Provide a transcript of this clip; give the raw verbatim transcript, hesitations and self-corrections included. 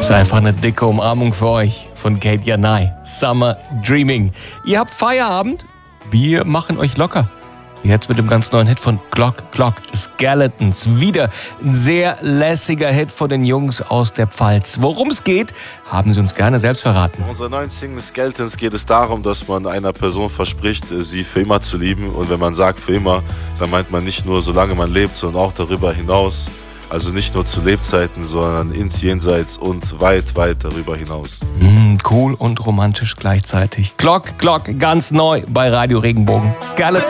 ist einfach eine dicke Umarmung für euch von Kate Janai. Summer Dreaming. Ihr habt Feierabend, wir machen euch locker. Jetzt mit dem ganz neuen Hit von Glock Glock, Skeletons. Wieder ein sehr lässiger Hit von den Jungs aus der Pfalz. Worum es geht, haben sie uns gerne selbst verraten. In unserer neuen Single Skeletons geht es darum, dass man einer Person verspricht, sie für immer zu lieben. Und wenn man sagt für immer, dann meint man nicht nur, solange man lebt, sondern auch darüber hinaus. Also nicht nur zu Lebzeiten, sondern ins Jenseits und weit, weit darüber hinaus. Mm, cool und romantisch gleichzeitig. Glock Glock, ganz neu bei Radio Regenbogen. Skeletons.